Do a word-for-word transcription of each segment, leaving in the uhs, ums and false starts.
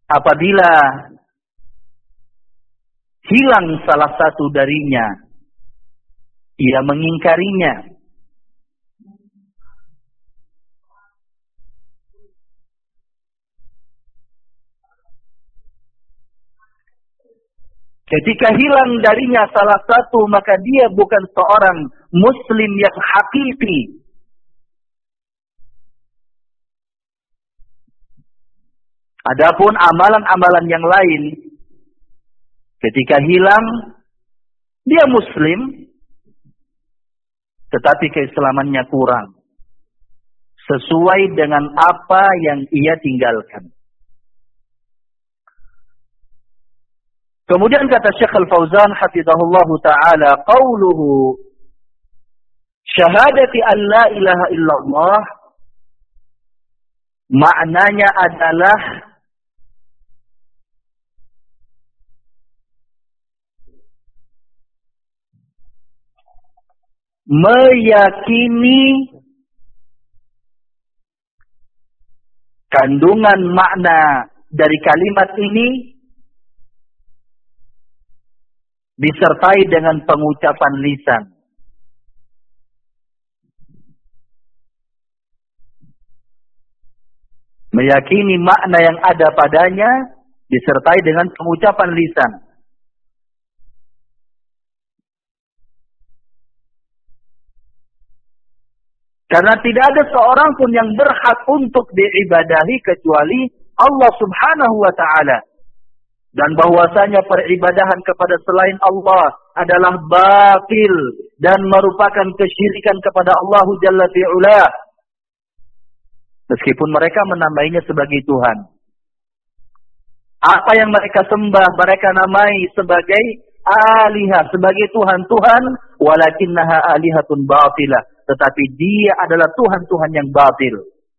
apabila hilang salah satu darinya, ia mengingkarinya. Ketika hilang darinya salah satu, maka dia bukan seorang muslim yang hakiki. Adapun amalan-amalan yang lain, ketika hilang, dia muslim, tetapi keislamannya kurang. Sesuai dengan apa yang ia tinggalkan. Kemudian kata Syekh Al-Fauzan hafizahullah ta'ala, qauluhu syahadati an la ilaha illallah, maknanya adalah meyakini kandungan makna dari kalimat ini disertai dengan pengucapan lisan. Meyakini makna yang ada padanya disertai dengan pengucapan lisan. Karena tidak ada seorang pun yang berhak untuk diibadahi kecuali Allah Subhanahu wa ta'ala. Dan bahwasanya peribadahan kepada selain Allah adalah batil dan merupakan kesyirikan kepada Allah Jalla fi'ula. Meskipun mereka menamainya sebagai Tuhan. Apa yang mereka sembah, mereka namai sebagai alihah, sebagai Tuhan-Tuhan, walakinnaha alihatun batilah. Tetapi dia adalah Tuhan-Tuhan yang batil.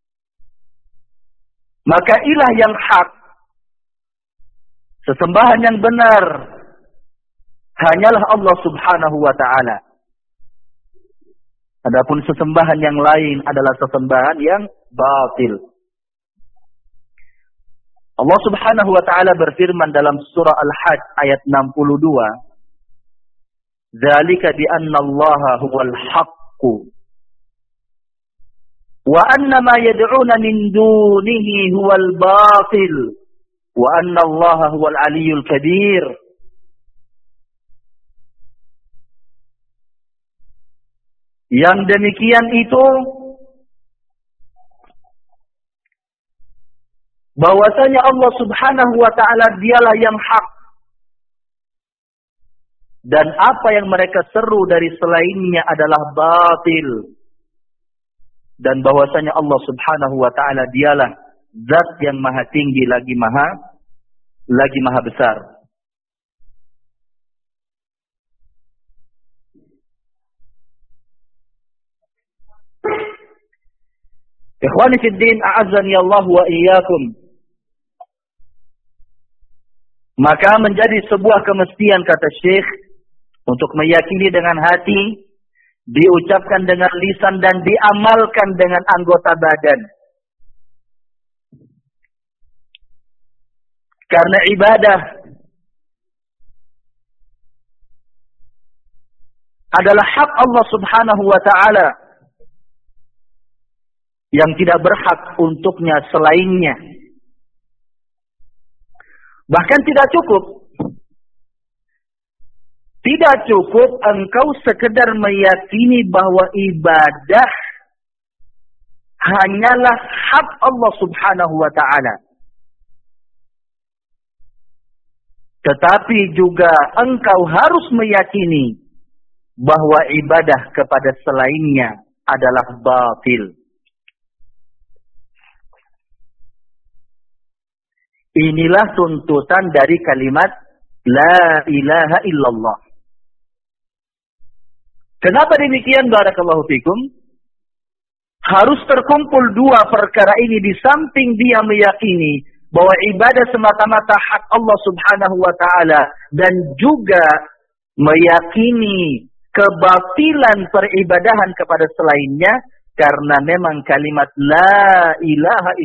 Maka ilah yang hak, sesembahan yang benar, hanyalah Allah Subhanahu wa ta'ala. Adapun sesembahan yang lain adalah sesembahan yang batil. Allah Subhanahu wa ta'ala berfirman dalam surah Al-Hajj ayat enam puluh dua, "Dzalika bi anna Allaha huwal haqqu wa anna ma yad'una min dunihi huwal batil wa anna Allaha huwal aliyyul kabir." Yang demikian itu bahwasanya Allah Subhanahu wa ta'ala dialah yang hak. Dan apa yang mereka seru dari selainnya adalah batil. Dan bahwasanya Allah Subhanahu wa ta'ala dialah zat yang maha tinggi lagi maha lagi maha besar. Ikhwani fid din, a'azzani Allah wa iyyakum. Maka menjadi sebuah kemestian, kata Syekh, untuk meyakini dengan hati, diucapkan dengan lisan, dan diamalkan dengan anggota badan. Karena ibadah adalah hak Allah Subhanahu wa ta'ala yang tidak berhak untuknya selainnya. Bahkan tidak cukup. Tidak cukup engkau sekedar meyakini bahwa ibadah hanyalah hak Allah Subhanahu wa ta'ala. Tetapi juga engkau harus meyakini bahwa ibadah kepada selainnya adalah batil. Inilah tuntutan dari kalimat La ilaha illallah. Kenapa demikian? Barakallahu fikum. Harus terkumpul dua perkara ini di samping dia meyakini bahwa ibadah semata-mata hak Allah Subhanahu wa ta'ala, dan juga meyakini kebatilan peribadahan kepada selainnya, karena memang kalimat La ilaha illallah